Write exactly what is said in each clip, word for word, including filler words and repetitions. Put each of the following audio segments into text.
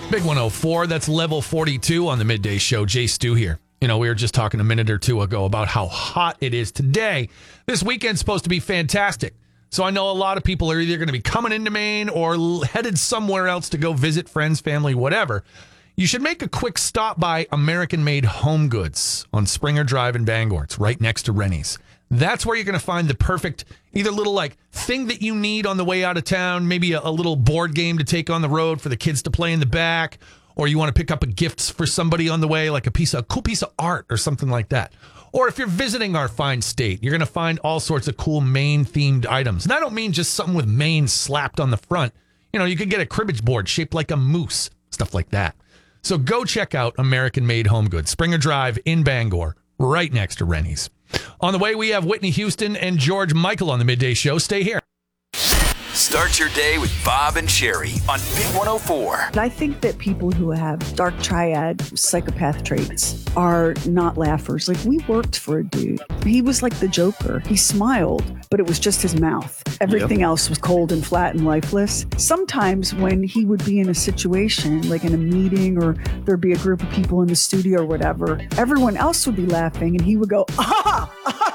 Big one oh four, that's level forty-two on the midday show. Jay Stu here. You know, we were just talking a minute or two ago about how hot it is today. This weekend's supposed to be fantastic. So I know a lot of people are either going to be coming into Maine or headed somewhere else to go visit friends, family, whatever. You should make a quick stop by American-Made Home Goods on Springer Drive in Bangor. It's right next to Rennie's. That's where you're going to find the perfect either little like thing that you need on the way out of town, maybe a, a little board game to take on the road for the kids to play in the back, or you want to pick up a gift for somebody on the way, like a piece of a cool piece of art or something like that. Or if you're visiting our fine state, you're going to find all sorts of cool Maine-themed items. And I don't mean just something with Maine slapped on the front. You know, you could get a cribbage board shaped like a moose, stuff like that. So go check out American-Made Home Goods, Springer Drive in Bangor, right next to Rennie's. On the way, we have Whitney Houston and George Michael on the midday show. Stay here. Start your day with Bob and Sherry on Big one oh four. I think that people who have dark triad psychopath traits are not laughers. Like, we worked for a dude. He was like the Joker. He smiled, but it was just his mouth. Everything yep. else was cold and flat and lifeless. Sometimes when he would be in a situation, like in a meeting, or there'd be a group of people in the studio or whatever, everyone else would be laughing and he would go, ah!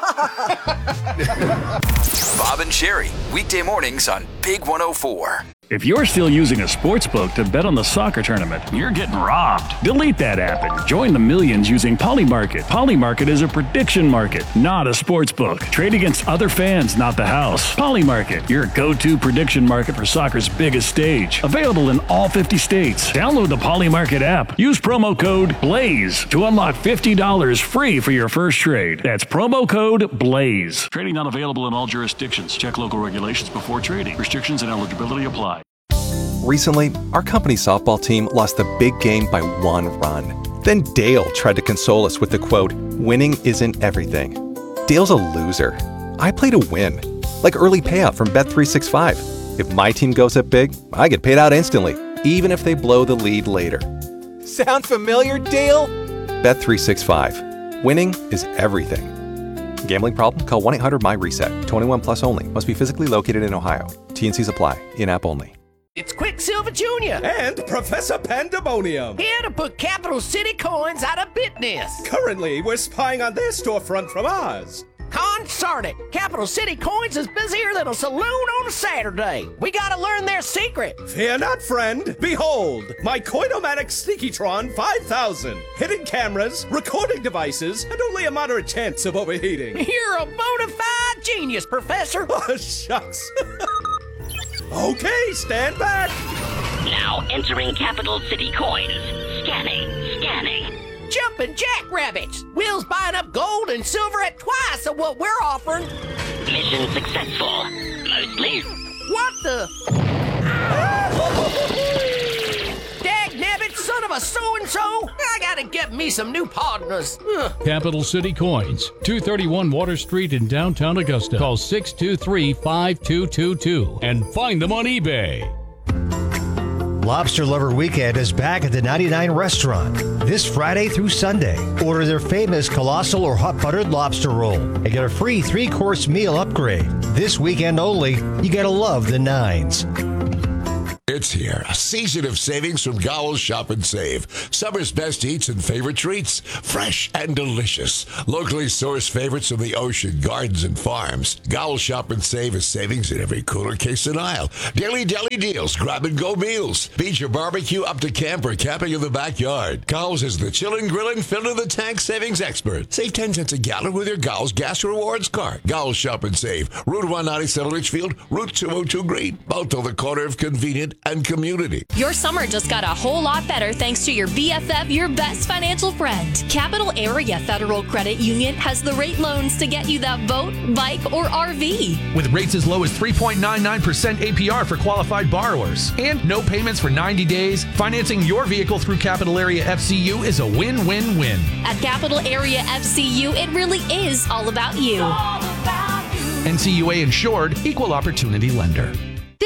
Bob and Sherry, weekday mornings on Big one oh four. If you're still using a sports book to bet on the soccer tournament, you're getting robbed. Delete that app and join the millions using Polymarket. Polymarket is a prediction market, not a sports book. Trade against other fans, not the house. Polymarket, your go-to prediction market for soccer's biggest stage. Available in all fifty states. Download the Polymarket app. Use promo code BLAZE to unlock fifty dollars free for your first trade. That's promo code BLAZE. Trading not available in all jurisdictions. Check local regulations before trading. Restrictions and eligibility apply. Recently, our company softball team lost the big game by one run. Then Dale tried to console us with the quote, "Winning isn't everything." Dale's a loser. I play to win. Like early payout from Bet three sixty-five. If my team goes up big, I get paid out instantly, even if they blow the lead later. Sound familiar, Dale? Bet three sixty-five. Winning is everything. Gambling problem? Call one eight hundred M Y reset. twenty-one plus only. Must be physically located in Ohio. T and Cs apply. In-app only. It's Quicksilver Junior and Professor Pandemonium here to put Capital City Coins out of business. Currently, we're spying on their storefront from ours. Consort it! Capital City Coins is busier than a saloon on a Saturday. We gotta learn their secret. Fear not, friend. Behold, my Coinomatic Sneakytron five thousand. Hidden cameras, recording devices, and only a moderate chance of overheating. You're a bona fide genius, Professor. Oh, shucks. Okay, stand back. Now entering Capital City Coins. Scanning, scanning. Jumping jackrabbits. Will's buying up gold and silver at twice of what we're offering. Mission successful. Mostly. What the? Dag-nabbit, son of a so-and-so. I gotta get me some new partners. Ugh. Capital City Coins, two thirty-one Water Street in downtown Augusta. Call six two three, five two two two and find them on eBay. Lobster Lover Weekend is back at the ninety-nine Restaurant this Friday through Sunday. Order their famous colossal or hot buttered lobster roll and get a free three-course meal upgrade. This weekend only, you gotta love the nines. It's here, a season of savings from Gowell's Shop and Save. Summer's best eats and favorite treats, fresh and delicious. Locally sourced favorites from the ocean, gardens, and farms. Gowell's Shop and Save is savings in every cooler, case, and aisle. Daily deli deals, grab-and-go meals. Beach or barbecue up to camp or camping in the backyard. Gowell's is the chillin', grillin', fill-in-the-tank savings expert. Save ten cents a gallon with your Gowell's Gas Rewards card. Gowell's Shop and Save. Route one ninety-seven Litchfield, Route two oh two Green. Both on the corner of convenient and community. Your summer just got a whole lot better thanks to your B F F, your best financial friend. Capital Area Federal Credit Union has the rate loans to get you that boat, bike, or R V. With rates as low as three point nine nine percent A P R for qualified borrowers and no payments for ninety days, financing your vehicle through Capital Area F C U is a win-win-win. At Capital Area F C U, it really is all about you. N C U A insured, equal opportunity lender. This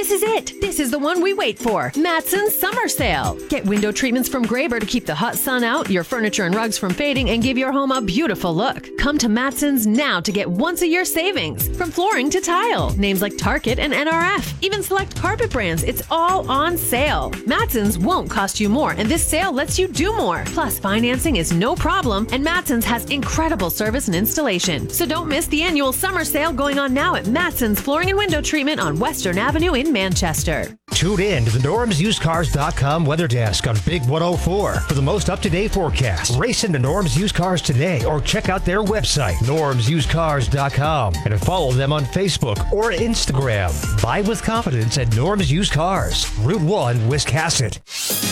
This is it. This is the one we wait for. Matson's Summer Sale. Get window treatments from Graber to keep the hot sun out, your furniture and rugs from fading, and give your home a beautiful look. Come to Matson's now to get once a year savings. From flooring to tile. Names like Target and N R F. Even select carpet brands. It's all on sale. Matson's won't cost you more, and this sale lets you do more. Plus, financing is no problem, and Matson's has incredible service and installation. So don't miss the annual summer sale going on now at Matson's Flooring and Window Treatment on Western Avenue in Manchester. Tune in to the Norms Used Cars dot com weather desk on Big one oh four for the most up-to-date forecast. Race into Norms Used Cars today or check out their website, Norms Used Cars dot com, and follow them on Facebook or Instagram. Buy with confidence at Norms Used Cars, Route one, Wiscasset.